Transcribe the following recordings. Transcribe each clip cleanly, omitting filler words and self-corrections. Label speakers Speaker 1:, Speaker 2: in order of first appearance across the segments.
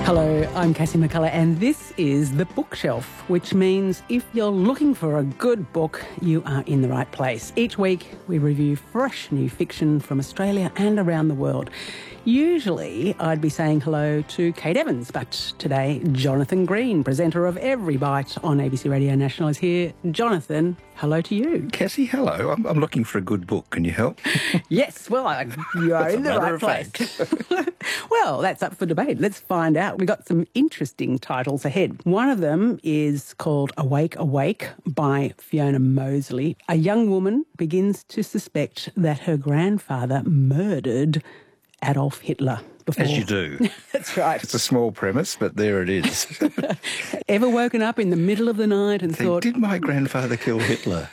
Speaker 1: Hello, I'm Cassie McCullough, and this is The Bookshelf, which means if you're looking for a good book, you are in the right place. Each week, we review fresh new fiction from Australia and around the world. Usually, I'd be saying hello to Kate Evans, but today, Jonathan Green, presenter of Every Bite on ABC Radio National, is here. Jonathan, hello to you.
Speaker 2: Cassie, hello. I'm looking for a good book. Can you help?
Speaker 1: Yes, well, you are in the right place. Well, that's up for debate. Let's find out. We've got some interesting titles ahead. One of them is called Awake, Awake by Fiona Mosley. A young woman begins to suspect that her grandfather murdered Adolf Hitler before.
Speaker 2: As you do.
Speaker 1: That's right.
Speaker 2: It's a small premise, but there it is.
Speaker 1: Ever woken up in the middle of the night and thought,
Speaker 2: did my grandfather kill Hitler?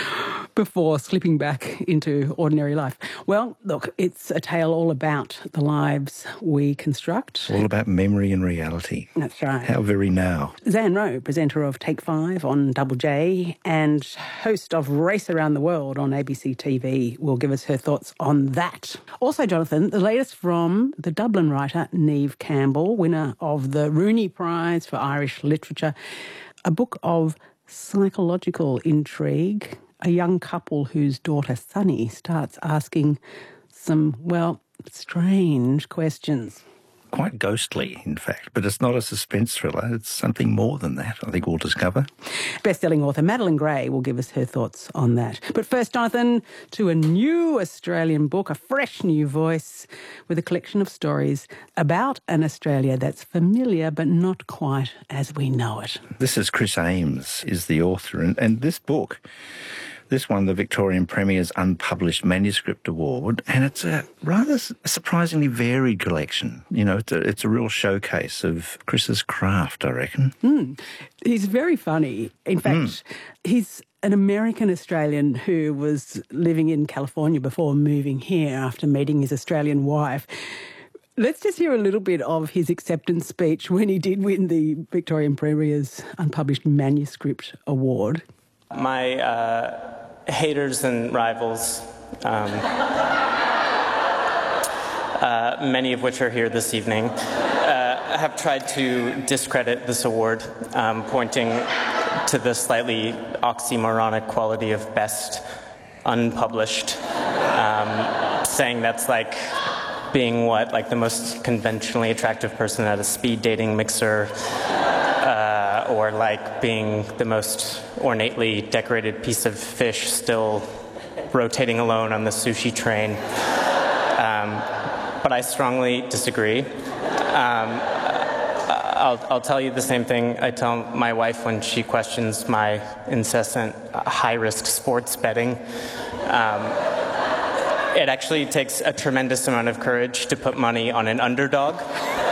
Speaker 1: Before slipping back into ordinary life? Well, look, it's a tale all about the lives we construct.
Speaker 2: All about memory and reality.
Speaker 1: That's right.
Speaker 2: How very now.
Speaker 1: Zan Rowe, presenter of Take 5 on Double J and host of Race Around the World on ABC TV, will give us her thoughts on that. Also, Jonathan, the latest from the Dublin writer Neve Campbell, winner of the Rooney Prize for Irish Literature, a book of psychological intrigue. A young couple whose daughter Sunny starts asking some, well, strange questions.
Speaker 2: Quite ghostly, in fact, but it's not a suspense thriller. It's something more than that, I think we'll discover. Best-selling
Speaker 1: author Madeline Gray will give us her thoughts on that. But first, Jonathan, to a new Australian book, a fresh new voice with a collection of stories about an Australia that's familiar but not quite as we know it.
Speaker 2: This is Chris Ames, is the author, and this book... This won the Victorian Premier's Unpublished Manuscript Award, and it's a rather surprisingly varied collection. You know, it's a real showcase of Chris's craft, I reckon.
Speaker 1: He's very funny. In fact, he's an American-Australian who was living in California before moving here after meeting his Australian wife. Let's just hear a little bit of his acceptance speech when he did win the Victorian Premier's Unpublished Manuscript Award.
Speaker 3: My haters and rivals, many of which are here this evening, have tried to discredit this award, pointing to the slightly oxymoronic quality of best unpublished, saying that's like being like the most conventionally attractive person at a speed dating mixer, or like being the most ornately decorated piece of fish still rotating alone on the sushi train. But I strongly disagree. I'll tell you the same thing I tell my wife when she questions my incessant high-risk sports betting. It actually takes a tremendous amount of courage to put money on an underdog.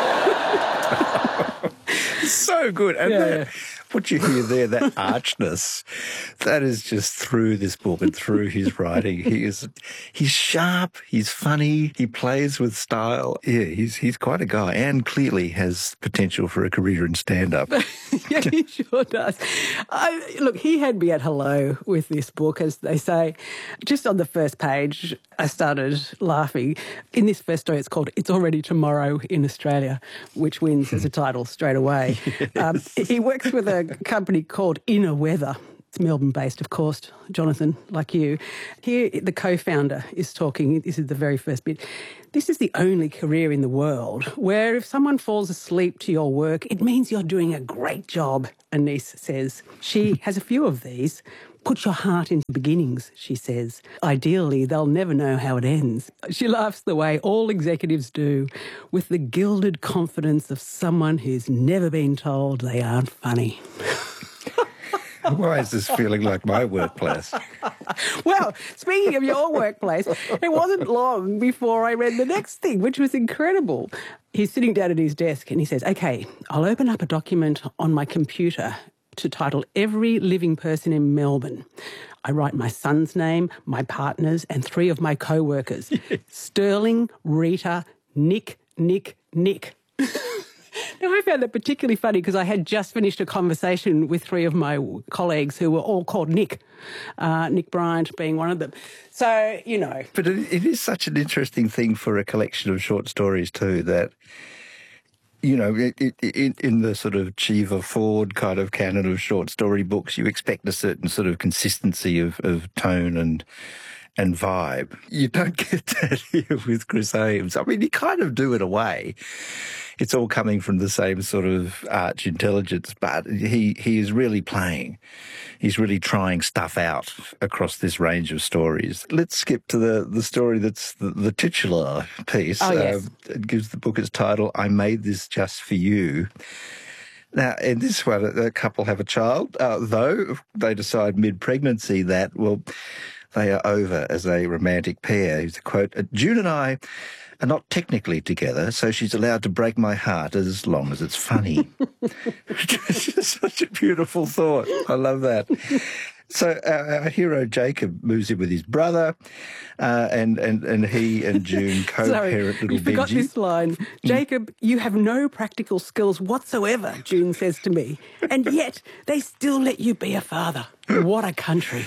Speaker 2: So good. And what you hear there, that archness, that is just through this book and through his writing. He's sharp, he's funny, he plays with style. Yeah, he's quite a guy and clearly has potential for a career in stand-up.
Speaker 1: Yeah, he sure does. Look, he had me at hello with this book, as they say. Just on the first page, I started laughing. In this first story, it's called It's Already Tomorrow in Australia, which wins as a title straight away. Yes. He works with a company called Inner Weather. It's Melbourne-based, of course, Jonathan, like you. Here, the co-founder is talking. This is the very first bit. This is the only career in the world where if someone falls asleep to your work, it means you're doing a great job, Anise says. She has a few of these. Put your heart into beginnings, she says. Ideally, they'll never know how it ends. She laughs the way all executives do, with the gilded confidence of someone who's never been told they aren't funny.
Speaker 2: Why is this feeling like my workplace?
Speaker 1: Well, speaking of your workplace, it wasn't long before I read the next thing, which was incredible. He's sitting down at his desk and he says, OK, I'll open up a document on my computer to title Every Living Person in Melbourne. I write my son's name, my partner's, and 3 of my co-workers. Sterling, Rita, Nick. Now, I found that particularly funny because I had just finished a conversation with 3 of my colleagues who were all called Nick, Nick Bryant being one of them. So, you know.
Speaker 2: But it is such an interesting thing for a collection of short stories too, that you know, in the sort of Cheever Ford kind of canon of short story books, you expect a certain sort of consistency of tone and vibe. You don't get that here with Chris Ames. I mean, you kind of do in a way. It's all coming from the same sort of arch intelligence, but he is really playing. He's really trying stuff out across this range of stories. Let's skip to the story that's the titular piece.
Speaker 1: Oh, yes.
Speaker 2: It gives the book its title, I Made This Just For You. Now, in this one, a couple have a child, though they decide mid-pregnancy that, well, they are over as a romantic pair. Here's a quote, June and I are not technically together, so she's allowed to break my heart as long as it's funny. It's just such a beautiful thought. I love that. So our hero Jacob moves in with his brother, and he and June co-parent little
Speaker 1: you forgot
Speaker 2: Benji.
Speaker 1: this line. Jacob, you have no practical skills whatsoever, June says to me, and yet they still let you be a father. What a country.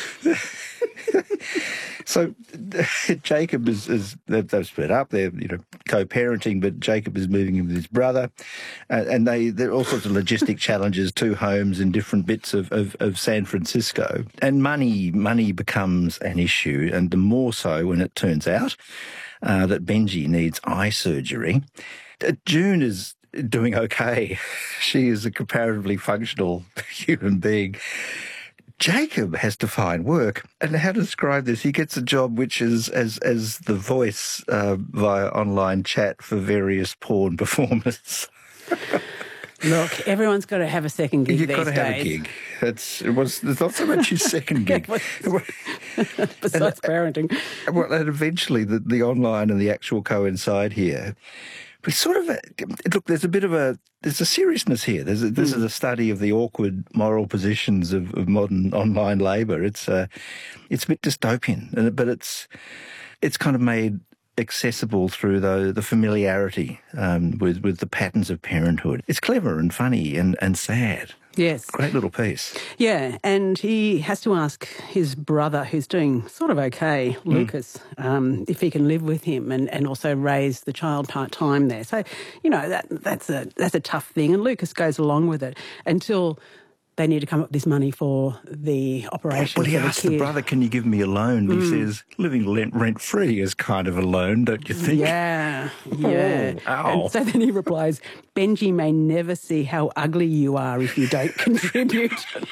Speaker 2: So Jacob they've split up. They're co-parenting, but Jacob is moving in with his brother, and there are all sorts of logistic challenges. 2 homes in different bits of San Francisco, and money becomes an issue, and the more so when it turns out that Benji needs eye surgery. June is doing okay. She is a comparatively functional human being. Jacob has to find work, and how to describe this? He gets a job which is as the voice via online chat for various porn performers.
Speaker 1: Look, everyone's got to have a second gig these days.
Speaker 2: You've got to have a gig. It's not so much his second gig.
Speaker 1: Besides parenting.
Speaker 2: Well, and eventually the online and the actual coincide here. But sort of, look, there's a seriousness here. This is a study of the awkward moral positions of modern online labour. It's a bit dystopian, but it's kind of made accessible through the familiarity with the patterns of parenthood. It's clever and funny and sad.
Speaker 1: Yes.
Speaker 2: Great little piece.
Speaker 1: Yeah, and he has to ask his brother, who's doing sort of okay, Lucas, if he can live with him and also raise the child part-time there. So, that's a tough thing. And Lucas goes along with it until they need to come up with this money for the operation.
Speaker 2: Well, he asks the brother, can you give me a loan? He says, living rent-free is kind of a loan, don't you think?
Speaker 1: Yeah.
Speaker 2: Oh, ow.
Speaker 1: And so then he replies, Benji may never see how ugly you are if you don't contribute.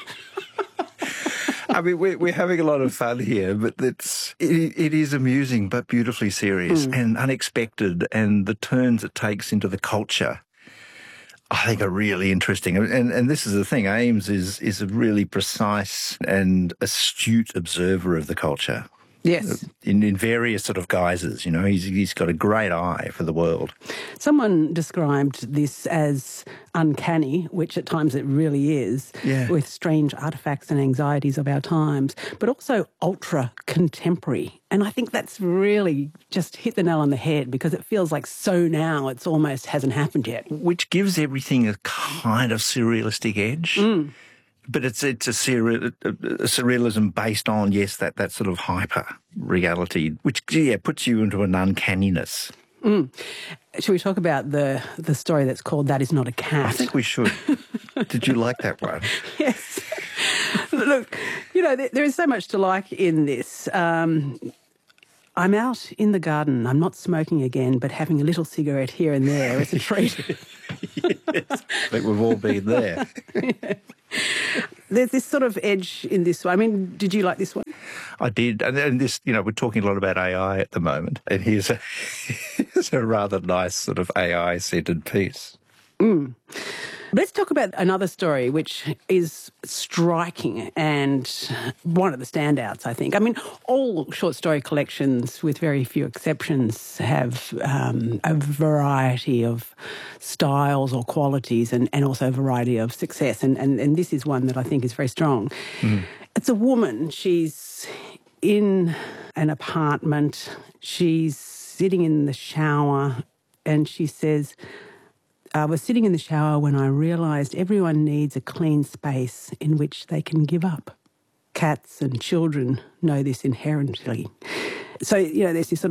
Speaker 2: I mean, we're having a lot of fun here, but it is amusing but beautifully serious and unexpected, and the turns it takes into the culture I think are really interesting. And this is the thing, Ames is a really precise and astute observer of the culture.
Speaker 1: Yes.
Speaker 2: In various sort of guises, he's got a great eye for the world.
Speaker 1: Someone described this as uncanny, which at times it really is, with strange artefacts and anxieties of our times, but also ultra-contemporary. And I think that's really just hit the nail on the head because it feels like so now it's almost hasn't happened yet.
Speaker 2: Which gives everything a kind of surrealistic edge. But it's a surrealism based on, yes, that sort of hyper reality, which, puts you into an uncanniness.
Speaker 1: Should we talk about the story that's called That Is Not a Cat?
Speaker 2: I think we should. Did you like that one?
Speaker 1: Yes. Look, there is so much to like in this. I'm out in the garden. I'm not smoking again, but having a little cigarette here and there is a treat.
Speaker 2: Yes, I think we've all been there.
Speaker 1: There's this sort of edge in this one. I mean, did you like this one?
Speaker 2: I did. And this, we're talking a lot about AI at the moment. And here's a rather nice sort of AI-centered piece.
Speaker 1: Let's talk about another story which is striking and one of the standouts, I think. I mean, all short story collections, with very few exceptions, have a variety of styles or qualities and also a variety of success. And this is one that I think is very strong. It's a woman. She's in an apartment. She's sitting in the shower and she says, I was sitting in the shower when I realised everyone needs a clean space in which they can give up. Cats and children know this inherently. So, there's this sort of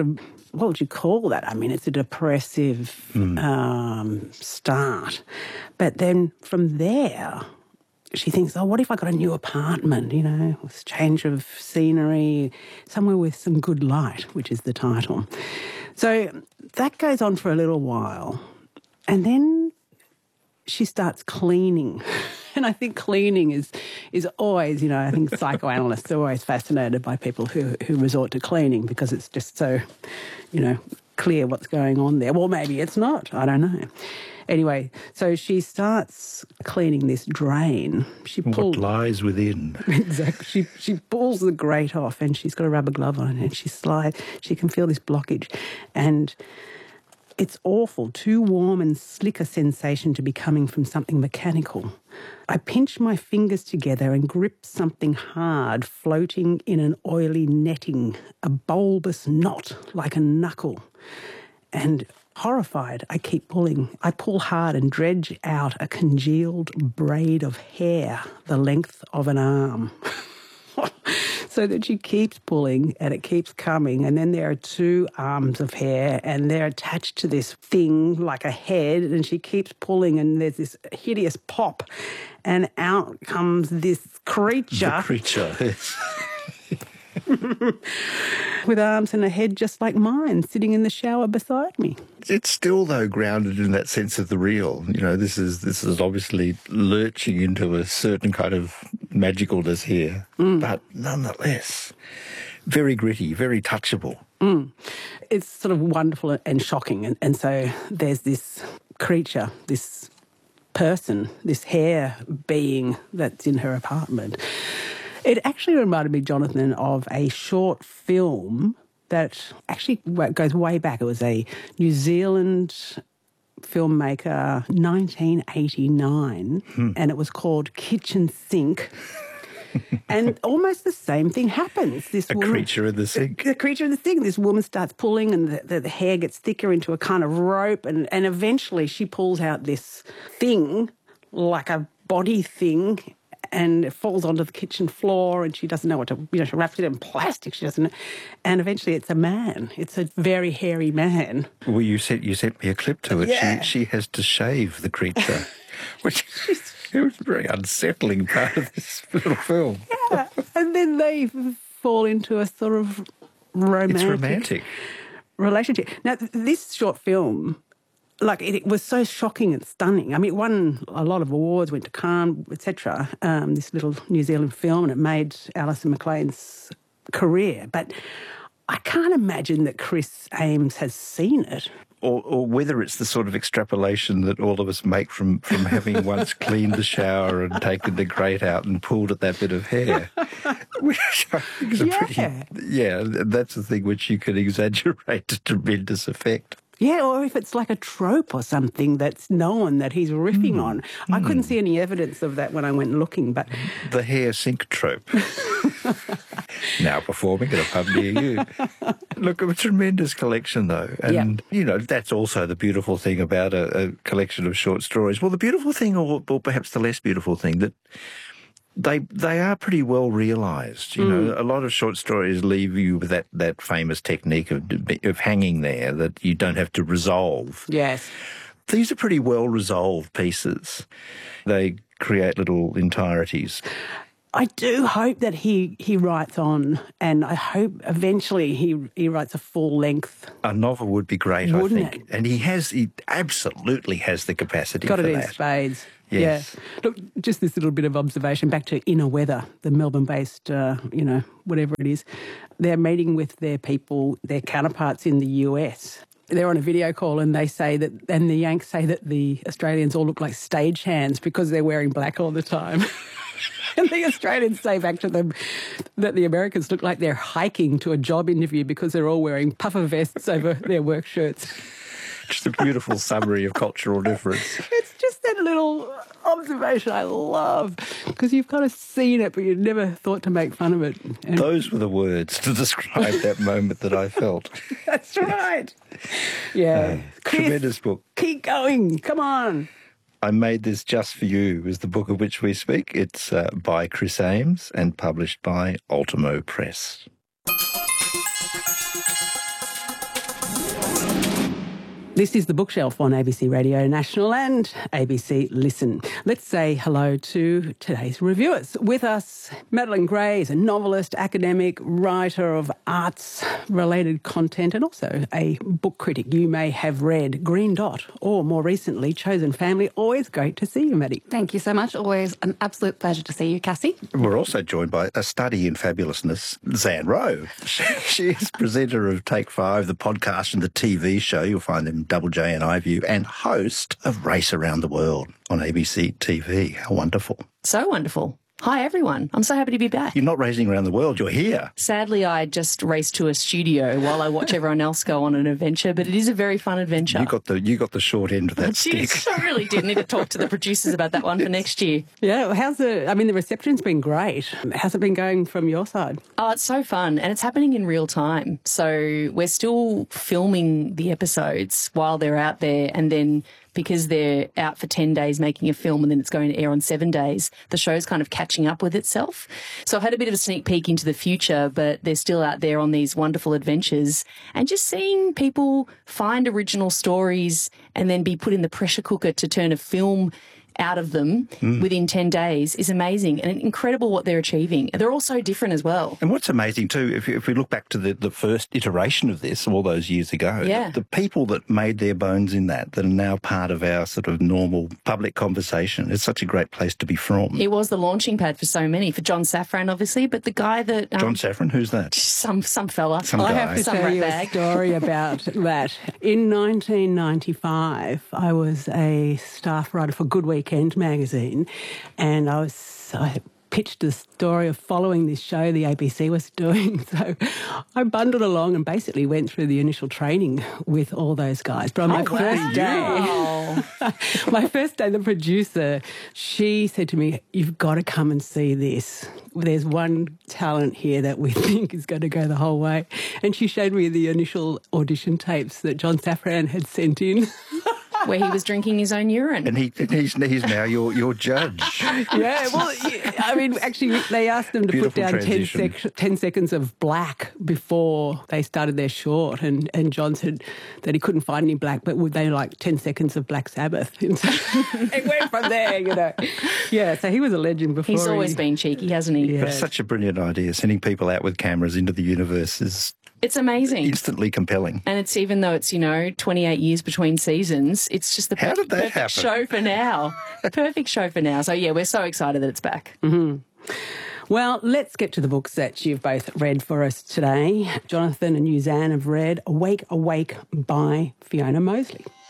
Speaker 1: what would you call that? I mean, it's a depressive start. But then from there, she thinks, oh, what if I got a new apartment, you know, with change of scenery, somewhere with some good light, which is the title. So that goes on for a little while. And then she starts cleaning. And I think cleaning is always, you know, I think psychoanalysts are always fascinated by people who resort to cleaning because it's just so, you know, clear what's going on there. Well, maybe it's not. I don't know. Anyway, so she starts cleaning this drain.
Speaker 2: What lies within.
Speaker 1: Exactly. She pulls the grate off and she's got a rubber glove on and she slides. She can feel this blockage and it's awful. Too warm and slick a sensation to be coming from something mechanical. I pinch my fingers together and grip something hard floating in an oily netting, a bulbous knot like a knuckle. And horrified, I keep pulling. I pull hard and dredge out a congealed braid of hair the length of an arm. So that she keeps pulling and it keeps coming. And then there are two arms of hair and they're attached to this thing like a head and she keeps pulling and there's this hideous pop and out comes this creature.
Speaker 2: The creature.
Speaker 1: With arms and a head just like mine, sitting in the shower beside me.
Speaker 2: It's still, though, grounded in that sense of the real. You know, this is obviously lurching into a certain kind of magicalness here, but nonetheless, very gritty, very touchable.
Speaker 1: It's sort of wonderful and shocking. And so there's this creature, this person, this hair being that's in her apartment. It actually reminded me, Jonathan, of a short film that actually goes way back. It was a New Zealand filmmaker, 1989, and it was called Kitchen Sink. And almost the same thing happens.
Speaker 2: Creature in the sink.
Speaker 1: The creature in the sink. This woman starts pulling and the hair gets thicker into a kind of rope and eventually she pulls out this thing, like a body thing, and it falls onto the kitchen floor and she doesn't know what to, you know, she wraps it in plastic, she doesn't know. And eventually it's a man. It's a very hairy man.
Speaker 2: Well, you sent me a clip to it.
Speaker 1: Yeah.
Speaker 2: She has to shave the creature, which it was a very unsettling part of this little film.
Speaker 1: Yeah. And then they fall into a sort of romantic relationship. Now, this short film, like, it was so shocking and stunning. I mean, it won a lot of awards, went to Cannes, etc., this little New Zealand film, and it made Alison McLean's career. But I can't imagine that Chris Ames has seen it.
Speaker 2: Or whether it's the sort of extrapolation that all of us make from having once cleaned the shower and taken the grate out and pulled at that bit of hair. Which I think is that's the thing which you can exaggerate to tremendous effect.
Speaker 1: Yeah, or if it's like a trope or something that's known that he's riffing on. I couldn't see any evidence of that when I went looking, but...
Speaker 2: The hair sink trope. Now performing at a pub near you. Look, a tremendous collection, though. And, you know, that's also the beautiful thing about a collection of short stories. Well, the beautiful thing, or perhaps the less beautiful thing, that they are pretty well realised. You know, a lot of short stories leave you with that famous technique of hanging there that you don't have to resolve.
Speaker 1: Yes.
Speaker 2: These are pretty well resolved pieces. They create little entireties.
Speaker 1: I do hope that he writes on, and I hope eventually he writes a full length.
Speaker 2: A novel would be great,
Speaker 1: Wouldn't
Speaker 2: I think.
Speaker 1: it?
Speaker 2: And he absolutely has the capacity for that.
Speaker 1: Got it in spades.
Speaker 2: Yes.
Speaker 1: Yeah. Look, just this little bit of observation back to Inner Weather, the Melbourne-based, whatever it is. They're meeting with their people, their counterparts in the US. They're on a video call and they say that, and the Yanks say that the Australians all look like stagehands because they're wearing black all the time. And the Australians say back to them that the Americans look like they're hiking to a job interview because they're all wearing puffer vests over their work shirts.
Speaker 2: Just a beautiful summary of cultural difference.
Speaker 1: It's just that little observation I love because you've kind of seen it, but you've never thought to make fun of it. And
Speaker 2: those were the words to describe that moment that I felt.
Speaker 1: that's right. Yeah. Chris,
Speaker 2: tremendous book.
Speaker 1: Keep going. Come on.
Speaker 2: I Made This Just For You is the book of which we speak. It's by Chris Ames and published by Ultimo Press.
Speaker 1: This is The Bookshelf on ABC Radio National and ABC Listen. Let's say hello to today's reviewers. With us, Madeline Gray is a novelist, academic, writer of arts-related content and also a book critic. You may have read Green Dot or, more recently, Chosen Family. Always great to see you, Maddie.
Speaker 4: Thank you so much. Always an absolute pleasure to see you, Cassie.
Speaker 2: We're also joined by a study in fabulousness, Zan Rowe. She is presenter of Take 5, the podcast and the TV show. You'll find them Double J and iView, and host of Race Around the World on ABC TV. How wonderful.
Speaker 5: So wonderful. Hi, everyone. I'm so happy to be back.
Speaker 2: You're not racing around the world, you're here.
Speaker 5: Sadly, I just raced to a studio while I watch everyone else go on an adventure, but it is a very fun adventure.
Speaker 2: You got the short end of that stick.
Speaker 5: I really did need to talk to the producers about that one for next year.
Speaker 1: Yeah, the reception's been great. How's it been going from your side?
Speaker 5: Oh, it's so fun, and it's happening in real time. So we're still filming the episodes while they're out there, and then because they're out for 10 days making a film and then it's going to air on 7 days, the show's kind of catching up with itself. So I had a bit of a sneak peek into the future, but they're still out there on these wonderful adventures. And just seeing people find original stories and then be put in the pressure cooker to turn a film out of them within 10 days is amazing and incredible what they're achieving. They're all so different as well.
Speaker 2: And what's amazing too, if we look back to the first iteration of this all those years ago, the people that made their bones in that are now part of our sort of normal public conversation. It's such a great place to be from.
Speaker 5: It was the launching pad for so many, for John Safran obviously, but the guy that...
Speaker 2: John Safran, who's that?
Speaker 5: Some fella.
Speaker 2: Some guy.
Speaker 1: I have to tell you a story about that. In 1995, I was a staff writer for Good Weekend magazine, and I pitched the story of following this show the ABC was doing. So I bundled along and basically went through the initial training with all those guys. But on my first day, the producer, she said to me, "You've got to come and see this. There's one talent here that we think is going to go the whole way." And she showed me the initial audition tapes that John Safran had sent in.
Speaker 5: Where he was drinking his own urine.
Speaker 2: And he's now your judge.
Speaker 1: Yeah, well, I mean, actually, they asked them to
Speaker 2: Beautiful
Speaker 1: put down 10 seconds of black before they started their short, and John said that he couldn't find any black, but would they like 10 seconds of Black Sabbath? And so it went from there, you know. Yeah, so he was a legend before.
Speaker 5: He's always been cheeky, hasn't he?
Speaker 1: Yeah.
Speaker 2: But it's such a brilliant idea. Sending people out with cameras into the universe is...
Speaker 5: It's amazing.
Speaker 2: Instantly compelling.
Speaker 5: And it's, even though it's, 28 years between seasons, it's just the perfect show for now. Perfect show for now. So, yeah, we're so excited that it's back.
Speaker 1: Mm-hmm. Well, let's get to the books that you've both read for us today. Jonathan and Zan have read Awake, Awake by Fiona Mosley.